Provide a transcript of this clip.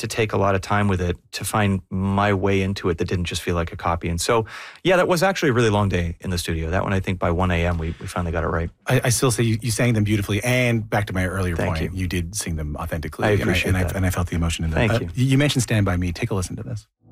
to take a lot of time with it to find my way into it that didn't just feel like a copy. And so, yeah, that was actually a really long day in the studio. That one, I think by 1 a.m. we finally got it right. I still say you sang them beautifully, and back to my earlier Thank point, you. you did sing them authentically. I appreciate that. And I felt the emotion in them. Thank you. You mentioned Stand By Me. Take a listen to this.